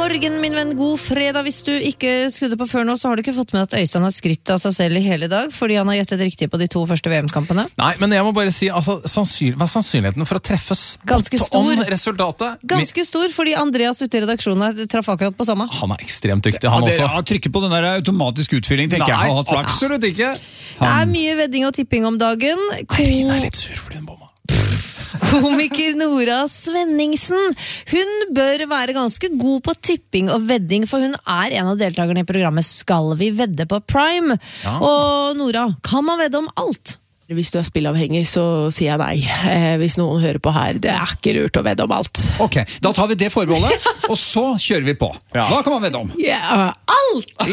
morgen, min venn, god fredag. Hvis du ikke skrudde på før nå, så har du ikke fått med at Øystein har skrytt av seg selv i hele dag, fordi han har gjettet riktig på de 2 første VM-kampene. Nei, men jeg må bare si, altså, hva er sannsynligheten for å treffe spot on resultatet? Ganske stor, fordi Andreas ute i redaksjonen traff akkurat på samme. Han er ekstremt dyktig, han også. Ja, trykker på den der automatisk utfylling, tenker jeg. Nei, absolutt ikke. Det er mye vedding og tipping om dagen. Eirin er litt sur fordi hun bomma. Komiker Nora Svenningsen, hun bør være ganske god på tipping og vedding, for hun er en av deltakerne i programmet Skal vi vedde på Prime? Ja. Og Nora, kan man vedde om alt? Hvis du er spillavhengig, så sier jeg nei. Hvis noen hører på her, det er ikke lurt å vedde om alt. Ok, da tar vi det forbeholdet, og så kjører vi på. Ja. Hva kan man vedde om? Ja, alt!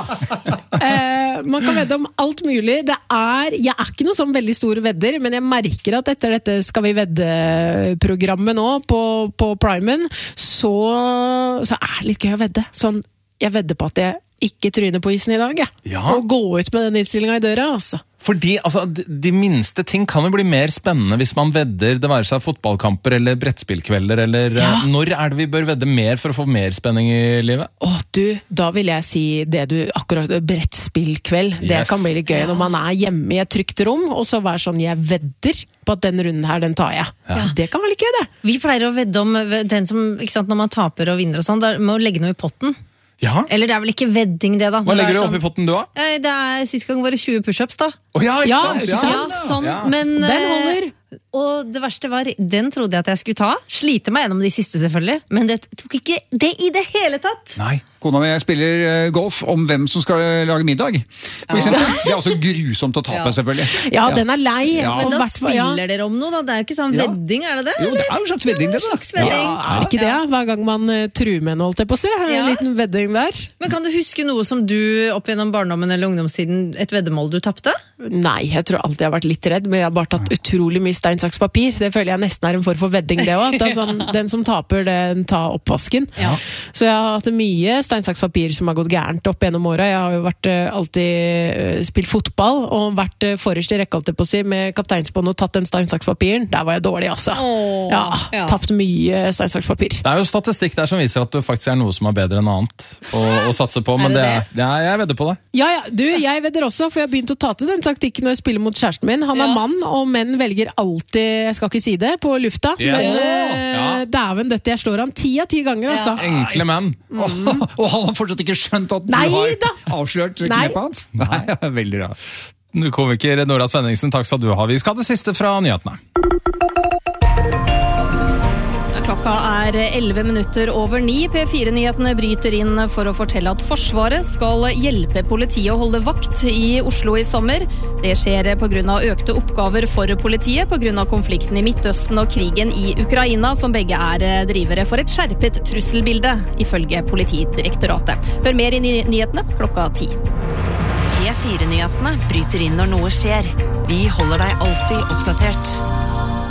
Ja. Man kan vedde om alt mulig. Jeg er ikke noe sånn veldig stor vedder, men jeg merker at etter dette Skal vi vedde-programmet nå på Primen, så er det litt gøy å vedde. Sånn, jeg vedder på at jeg ikke tryner på isen i dag, og gå ut med den innstillingen i døra, altså. Fordi altså, de minste ting kan jo bli mer spennende hvis man vedder, det være seg fotballkamper eller brettspillkvelder, eller når er det vi bør vedde mer for å få mer spenning i livet? Da vil jeg si akkurat brettspillkveld, det kan bli litt gøy når man er hjemme i et trygt rom, og så være sånn, jeg vedder på at den runden her, den tar jeg. Ja. Det kan være litt gøy, det. Vi pleier å vedde om den som, ikke sant, når man taper og vinner og sånn, da må man legge noe i potten. Ja. Eller det er vel ikke vedding det da. Hva legger du opp i potten du da? Det er sist gang var det 20 push-ups da. Ikke sant? Ja, sånn. Men den holder. Og det verste var, den trodde jeg at jeg skulle ta. Slite meg gjennom de siste selvfølgelig. Men det tok ikke det i det hele tatt. Nei. Kona mi spiller golf om hvem som skal lage middag. Det er også grusomt å tape, selvfølgelig. Ja, den er lei. Men da spiller dere om noe da. Det er jo ikke sånn vedding, er det det? Jo, det er jo slags vedding det da. Er det ikke det? Hver gang man truer med en, holdt jeg på å se. En liten vedding der. Men kan du huske noe som du opp gjennom barndommen eller ungdomstiden, et veddemål du tappte? Nei, jeg tror alltid jeg har vært litt redd, men jeg har bare tatt utrolig mye stein, saks, papir. Det føler jeg nesten er en form for vedding det også. Det er sånn, den som taper, den tar oppvasken. Ja. Så jeg har hatt mye stein, saks, papir som har gått gærent opp gjennom året. Jeg har jo alltid spilt fotball, og vært forrest i rekke, alltid på å si, med kapteinsbånd og tatt den stein, saks, papiren. Der var jeg dårlig, altså. Tapt mye stein, saks, papir. Det er jo statistikk der som viser at du faktisk er noe som er bedre enn annet å satse på, men jeg vedder på det. Ja, jeg vedder også, for jeg har begynt å ta til den taktikken når jeg spiller mot kjæresten min. Han er mann, og menn velger alltid, jeg skal ikke si det, på lufta. Yes. Men dæven døtte, jeg slår han 10 av 10 ganger, altså. Enkle menn. Og han har fortsatt ikke skjønt at du har avslørt knepet hans? Nei, veldig bra. Komiker Nora Svenningsen, takk skal du ha. Vi skal ha det siste fra nyhetene. Klokka er 11 minutter over 9. P4-nyhetene bryter inn for å fortelle at Forsvaret skal hjelpe politiet å holde vakt i Oslo i sommer. Det skjer på grunn av økte oppgaver for politiet, på grunn av konflikten i Midtøsten og krigen i Ukraina, som begge er drivere for et skjerpet trusselbilde, ifølge Politidirektoratet. Hør mer i nyhetene klokka 10. P4-nyhetene bryter inn når noe skjer. Vi holder deg alltid oppdatert.